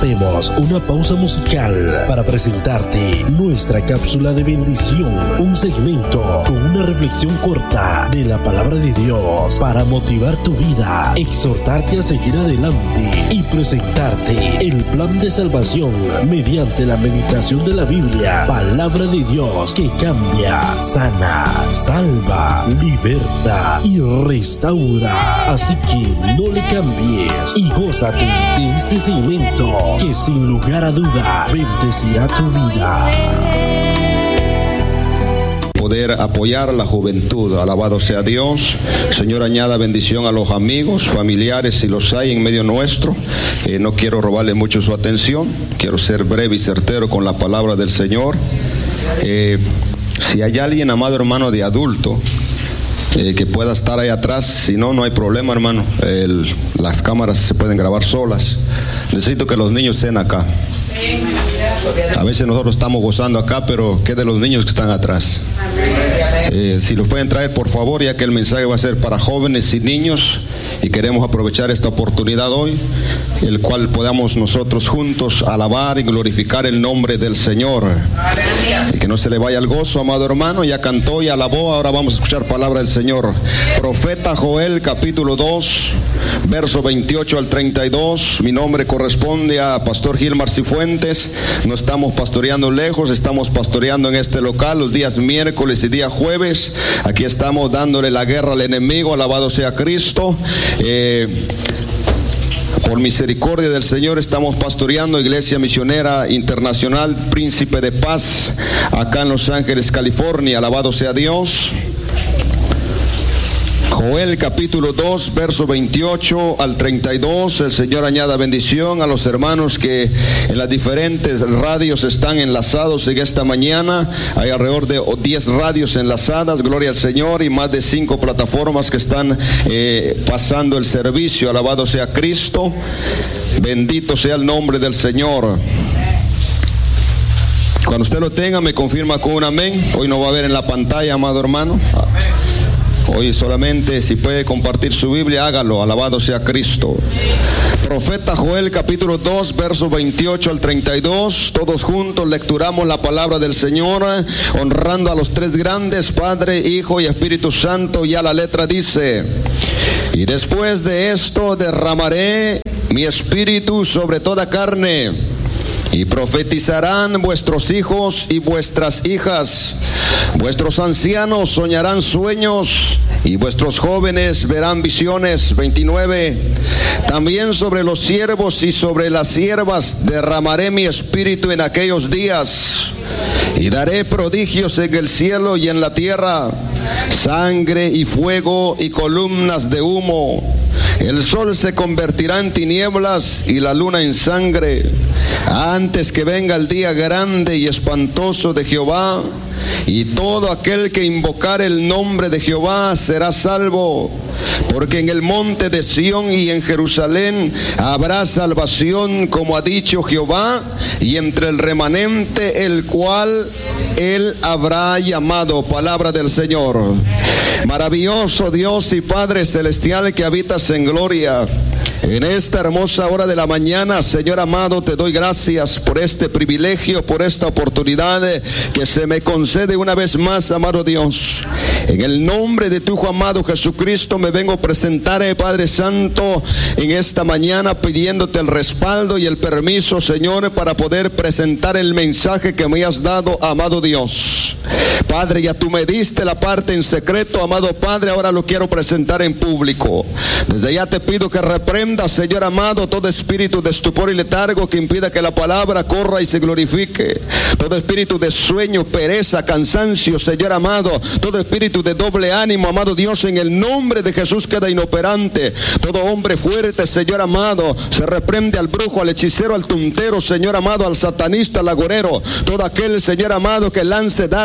Hacemos una pausa musical para presentarte nuestra cápsula de bendición, un segmento con una reflexión corta de la palabra de Dios para motivar tu vida, exhortarte a seguir adelante y presentarte el plan de salvación mediante la meditación de la Biblia, palabra de Dios que cambia, sana, salva, liberta y restaura. Así que no le cambies y gózate de este segmento que sin lugar a duda bendecirá tu vida. Poder apoyar a la juventud, alabado sea Dios. Señor, añada bendición a los amigos, familiares, si los hay en medio nuestro. No quiero robarle mucho su atención, quiero ser breve y certero con la palabra del Señor. Si hay alguien, amado hermano, de adulto, que pueda estar ahí atrás, si no, no hay problema, hermano. Las cámaras se pueden grabar solas. Necesito que los niños estén acá. A veces nosotros estamos gozando acá, pero ¿qué de los niños que están atrás? Si los pueden traer, por favor, ya que el mensaje va a ser para jóvenes y niños, y queremos aprovechar esta oportunidad hoy, el cual podamos nosotros juntos alabar y glorificar el nombre del Señor. Y que no se le vaya el gozo, amado hermano. Ya cantó y alabó, ahora vamos a escuchar palabra del Señor. Profeta Joel, capítulo 2, verso 28 al 32. Mi nombre corresponde a Pastor Gilmar Cifuentes. No estamos pastoreando lejos, estamos pastoreando en este local los días miércoles y día jueves. Aquí estamos dándole la guerra al enemigo, alabado sea Cristo. Por misericordia del Señor estamos pastoreando Iglesia Misionera Internacional Príncipe de Paz acá en Los Ángeles, California. Alabado sea Dios. Joel capítulo 2, verso 28 al 32. El Señor añada bendición a los hermanos que en las diferentes radios están enlazados en esta mañana. Hay alrededor de 10 radios enlazadas, gloria al Señor, y más de 5 plataformas que están pasando el servicio. Alabado sea Cristo, bendito sea el nombre del Señor. Cuando usted lo tenga, me confirma con un amén. Hoy no va a ver en la pantalla, amado hermano. Hoy solamente, si puede compartir su Biblia, hágalo. Alabado sea Cristo. Profeta Joel capítulo 2, verso 28 al 32. Todos juntos lecturamos la palabra del Señor, honrando a los tres grandes, Padre, Hijo y Espíritu Santo. Ya la letra dice: y después de esto derramaré mi espíritu sobre toda carne, y profetizarán vuestros hijos y vuestras hijas. Vuestros ancianos soñarán sueños y vuestros jóvenes verán visiones. 29. También sobre los siervos y sobre las siervas derramaré mi espíritu en aquellos días, y daré prodigios en el cielo y en la tierra, sangre y fuego y columnas de humo. El sol se convertirá en tinieblas y la luna en sangre, antes que venga el día grande y espantoso de Jehová. Y todo aquel que invocare el nombre de Jehová será salvo, porque en el monte de Sión y en Jerusalén habrá salvación, como ha dicho Jehová, y entre el remanente el cual él habrá llamado. Palabra del Señor. Maravilloso Dios y Padre celestial que habitas en gloria, en esta hermosa hora de la mañana, Señor amado, te doy gracias por este privilegio, por esta oportunidad que se me concede una vez más, amado Dios. En el nombre de tu Hijo amado Jesucristo me vengo a presentar, Padre Santo, en esta mañana pidiéndote el respaldo y el permiso, Señor, para poder presentar el mensaje que me has dado, amado Dios. Padre, ya tú me diste la parte en secreto, amado Padre, ahora lo quiero presentar en público. Desde ya te pido que reprenda, Señor amado, todo espíritu de estupor y letargo que impida que la palabra corra y se glorifique. Todo espíritu de sueño, pereza, cansancio, Señor amado, todo espíritu de doble ánimo, amado Dios, en el nombre de Jesús queda inoperante. Todo hombre fuerte, Señor amado, se reprende al brujo, al hechicero, al tuntero, Señor amado, al satanista, al agorero. Todo aquel, Señor amado, que lance dardo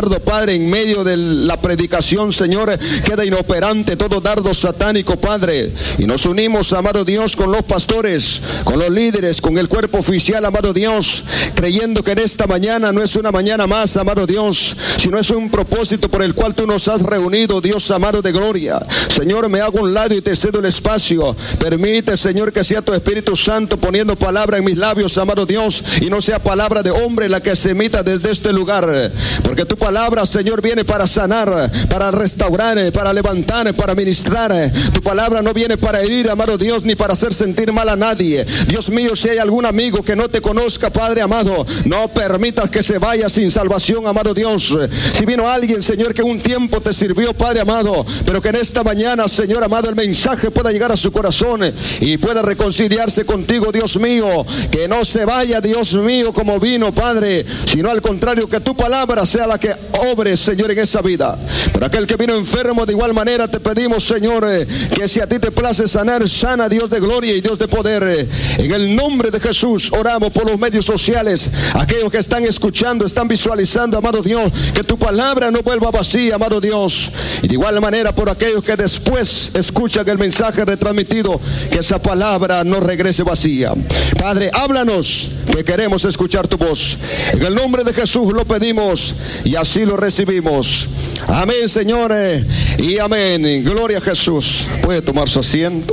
guardo, Padre, en medio de la predicación, Señor, queda inoperante todo dardo satánico, Padre. Y nos unimos, amado Dios, con los pastores, con los líderes, con el cuerpo oficial, amado Dios, creyendo que en esta mañana no es una mañana más, amado Dios, sino es un propósito por el cual tú nos has reunido, Dios amado de gloria. Señor, me hago a un lado y te cedo el espacio. Permite, Señor, que sea tu Espíritu Santo poniendo palabra en mis labios, amado Dios, y no sea palabra de hombre la que se emita desde este lugar, porque tu palabra, Señor, viene para sanar, para restaurar, para levantar, para ministrar. Tu palabra no viene para herir, amado Dios, ni para hacer sentir mal a nadie. Dios mío, si hay algún amigo que no te conozca, Padre amado, no permitas que se vaya sin salvación, amado Dios. Si vino alguien, Señor, que un tiempo te sirvió, Padre amado, pero que en esta mañana, Señor amado, el mensaje pueda llegar a su corazón y pueda reconciliarse contigo, Dios mío, que no se vaya, Dios mío, como vino, Padre, sino al contrario, que tu palabra sea la que obre, Señor, en esa vida. Por aquel que vino enfermo, de igual manera te pedimos, Señor, que si a ti te place sanar, sana, Dios de gloria y Dios de poder. En el nombre de Jesús oramos por los medios sociales, aquellos que están escuchando, están visualizando, amado Dios, que tu palabra no vuelva vacía, amado Dios. Y de igual manera por aquellos que después escuchan el mensaje retransmitido, que esa palabra no regrese vacía. Padre, háblanos, que queremos escuchar tu voz. En el nombre de Jesús lo pedimos y así lo recibimos. Amén, señores, y amén. Gloria a Jesús. Puede tomar su asiento.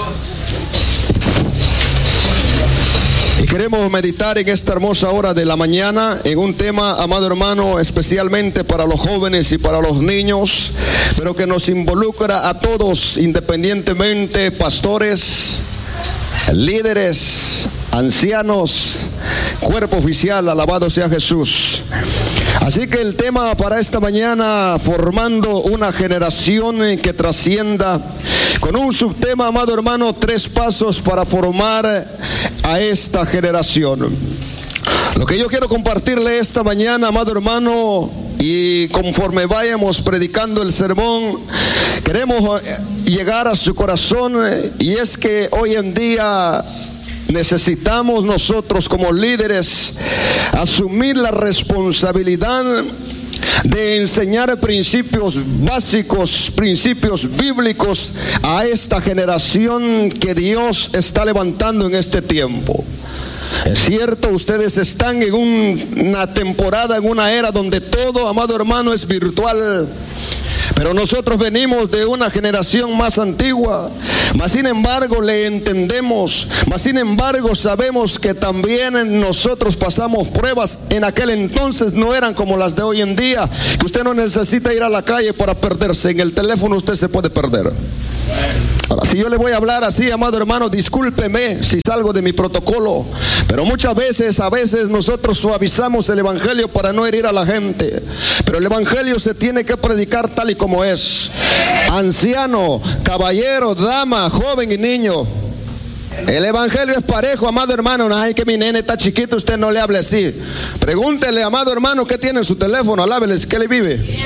Y queremos meditar en esta hermosa hora de la mañana en un tema, amado hermano, especialmente para los jóvenes y para los niños, pero que nos involucra a todos independientemente, pastores, líderes, ancianos, cuerpo oficial, alabado sea Jesús. Así que el tema para esta mañana, formando una generación que trascienda, con un subtema, amado hermano, 3 pasos para formar a esta generación. Lo que yo quiero compartirle esta mañana, amado hermano, y conforme vayamos predicando el sermón, queremos llegar a su corazón, y es que hoy en día necesitamos nosotros como líderes asumir la responsabilidad de enseñar principios básicos, principios bíblicos a esta generación que Dios está levantando en este tiempo. Es cierto, ustedes están en una temporada, en una era donde todo, amado hermano, es virtual. Pero nosotros venimos de una generación más antigua, mas sin embargo le entendemos, mas sin embargo sabemos que también nosotros pasamos pruebas. En aquel entonces no eran como las de hoy en día, que usted no necesita ir a la calle para perderse. En el teléfono usted se puede perder. Ahora, si yo le voy a hablar así, amado hermano, discúlpeme si salgo de mi protocolo, pero muchas veces, a veces nosotros suavizamos el evangelio para no herir a la gente. Pero el evangelio se tiene que predicar tal y como es. Anciano, caballero, dama, joven y niño, el evangelio es parejo, amado hermano. Ay, que mi nene está chiquito, usted no le hable así. Pregúntele, amado hermano, ¿qué tiene en su teléfono? Alábeles, ¿qué le vive?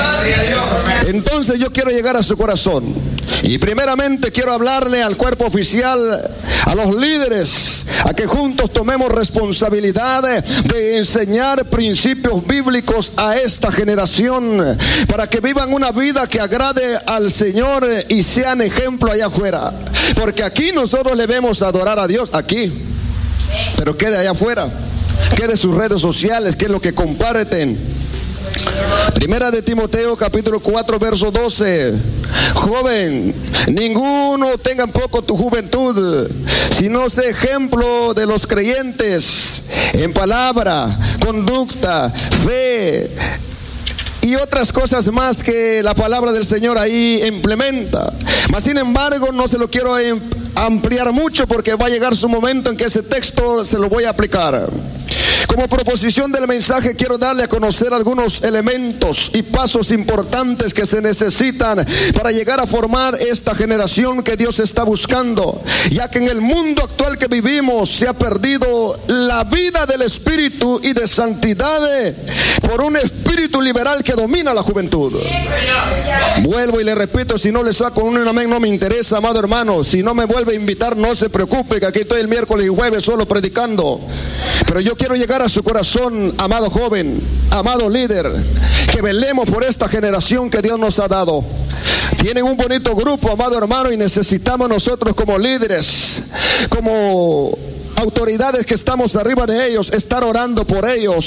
Entonces yo quiero llegar a su corazón. Y primeramente quiero hablarle al cuerpo oficial, a los líderes, a que juntos tomemos responsabilidad de enseñar principios bíblicos a esta generación, para que vivan una vida que agrade al Señor y sean ejemplo allá afuera. Porque aquí nosotros le vemos adorar a Dios, aquí, pero quede allá afuera, quede sus redes sociales, que es lo que comparten. Primera de Timoteo capítulo 4 verso 12. Joven, ninguno tenga en poco tu juventud, sino sé ejemplo de los creyentes en palabra, conducta, fe y otras cosas más que la palabra del Señor ahí implementa. Mas sin embargo no se lo quiero ampliar mucho, porque va a llegar su momento en que ese texto se lo voy a aplicar. Como proposición del mensaje quiero darle a conocer algunos elementos y pasos importantes que se necesitan para llegar a formar esta generación que Dios está buscando, ya que en el mundo actual que vivimos se ha perdido la vida del espíritu y de santidad por un espíritu liberal que domina la juventud. Vuelvo y le repito, si no le saco un amén no me interesa, amado hermano. Si no me vuelve vuelve a invitar, no se preocupe, que aquí estoy el miércoles y jueves solo predicando. Pero yo quiero llegar a su corazón, amado joven, amado líder, que velemos por esta generación que Dios nos ha dado. Tienen un bonito grupo, amado hermano, y necesitamos nosotros como líderes, como autoridades que estamos arriba de ellos, estar orando por ellos,